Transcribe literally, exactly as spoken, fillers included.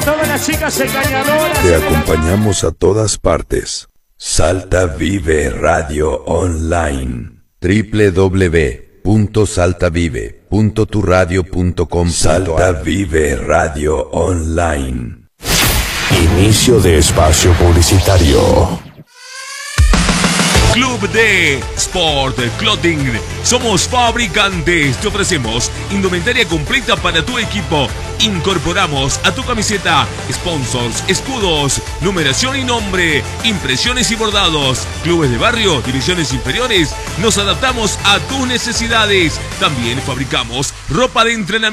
todas las chicas engañadoras. Te acompañamos a todas partes. Salta Vive Radio Online. doble u doble u doble u punto salta vive punto tu radio punto com. Salta Vive Radio Online. Inicio de espacio publicitario. Club de Sport Clothing. Somos fabricantes. Te ofrecemos indumentaria completa para tu equipo. Incorporamos a tu camiseta sponsors, escudos, numeración y nombre, impresiones y bordados. Clubes de barrio, divisiones inferiores. Nos adaptamos a tus necesidades. También fabricamos ropa de entrenamiento.